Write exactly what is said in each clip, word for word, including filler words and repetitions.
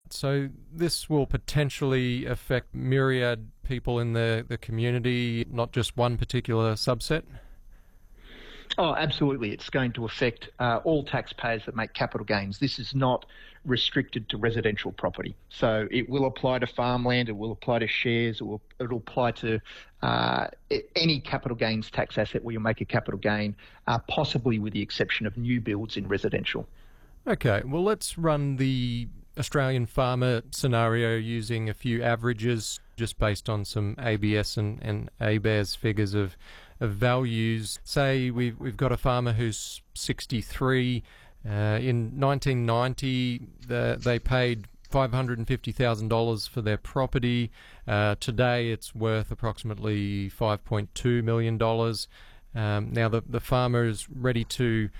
So this will potentially affect myriad people in the, the community, not just one particular subset? Oh, absolutely. It's going to affect uh, all taxpayers that make capital gains. This is not restricted to residential property. So it will apply to farmland, it will apply to shares, it will it'll apply to uh, any capital gains tax asset where you make a capital gain, uh, possibly with the exception of new builds in residential. Okay, well, let's run the Australian farmer scenario using a few averages just based on some A B S and, and A B A R S figures of, of values. Say we've, we've got a farmer who's sixty-three. Uh, in nineteen ninety, the, they paid five hundred fifty thousand dollars for their property. Uh, today it's worth approximately five point two million dollars. Um, now the, the farmer is ready to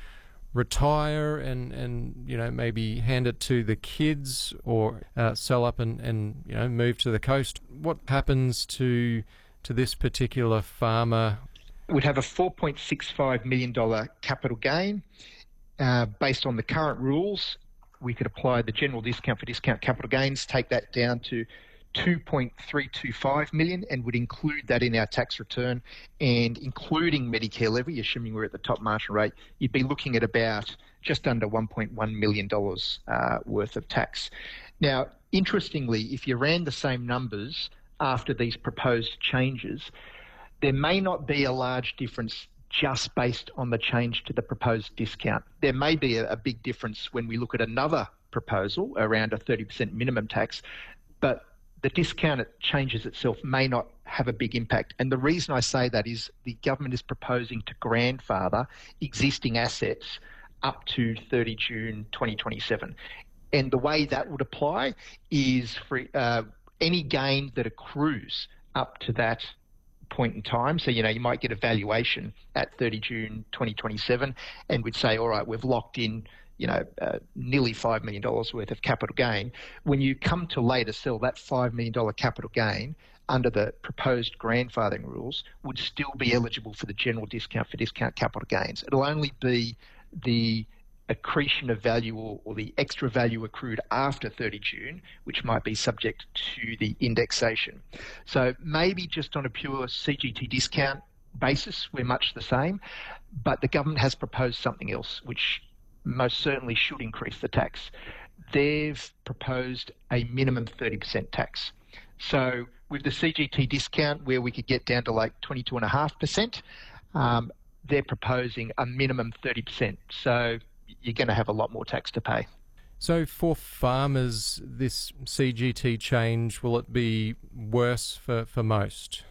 retire and, and you know maybe hand it to the kids or uh, sell up and, and you know move to the coast. What happens to to this particular farmer? We'd have a four point six five million dollars capital gain. Uh, based on the current rules, we could apply the general discount for discount capital gains, take that down to two point three two five million dollars and would include that in our tax return. And including Medicare levy, assuming we're at the top marginal rate, you'd be looking at about just under one point one million dollars uh, worth of tax. Now, interestingly, if you ran the same numbers after these proposed changes, there may not be a large difference just based on the change to the proposed discount. There may be a, a big difference when we look at another proposal around a thirty percent minimum tax, but the discount it changes itself may not have a big impact. And the reason I say that is the government is proposing to grandfather existing assets up to thirty June twenty twenty-seven. And the way that would apply is for uh, any gain that accrues up to that point in time. So, you know, you might get a valuation at thirty June twenty twenty-seven and we'd say, all right, we've locked in, you know, uh, nearly five million dollars worth of capital gain. When you come to later sell, that five million dollars capital gain under the proposed grandfathering rules would still be eligible for the general discount for discount capital gains. It'll only be the accretion of value or, or the extra value accrued after thirty June, which might be subject to the indexation. So maybe just on a pure C G T discount basis, we're much the same, but the government has proposed something else, which most certainly should increase the tax. They've proposed a minimum thirty percent tax. So with the C G T discount, where we could get down to like twenty-two point five percent, um, they're proposing a minimum thirty percent. So you're going to have a lot more tax to pay. So for farmers, this C G T change, will it be worse for, for most?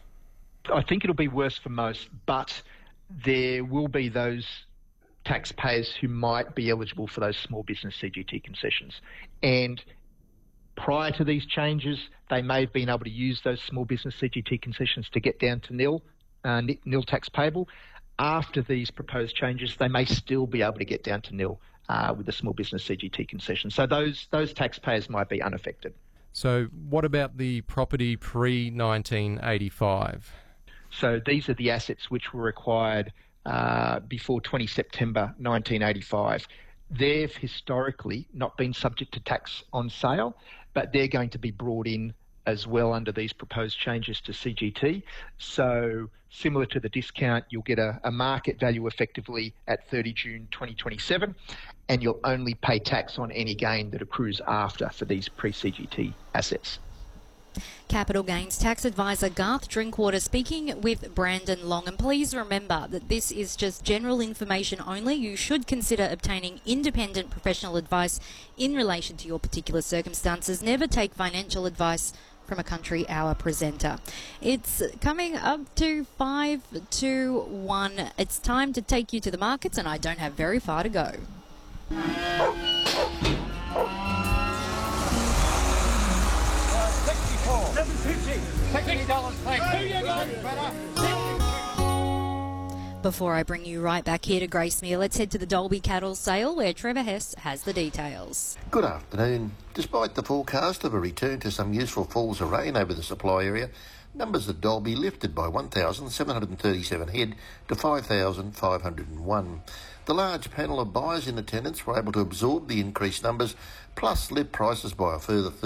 I think it'll be worse for most, but there will be those taxpayers who might be eligible for those small business C G T concessions. And prior to these changes, they may have been able to use those small business C G T concessions to get down to nil, uh, nil tax payable. After these proposed changes, they may still be able to get down to nil uh, with the small business C G T concession. So those those taxpayers might be unaffected. So what about the property pre nineteen eighty-five? So these are the assets which were acquired uh, before the twentieth of September nineteen eighty-five. They've historically not been subject to tax on sale, but they're going to be brought in as well under these proposed changes to C G T. So similar to the discount, you'll get a, a market value effectively at thirty June twenty twenty-seven, and you'll only pay tax on any gain that accrues after for these pre-C G T assets. Capital Gains Tax Advisor Garth Drinkwater speaking with Brandon Long. And please remember that this is just general information only. You should consider obtaining independent professional advice in relation to your particular circumstances. Never take financial advice from a Country Hour presenter. It's coming up to five to one. It's time to take you to the markets, and I don't have very far to go. seven fifty. sixty dollars, thanks. There you go, better. Before I bring you right back here to Gracemere, let's head to the Dalby Cattle Sale where Trevor Hess has the details. Good afternoon. Despite the forecast of a return to some useful falls of rain over the supply area, numbers at Dalby lifted by one thousand seven hundred thirty-seven head to five thousand five hundred one. The large panel of buyers in attendance were able to absorb the increased numbers, plus lift prices by a further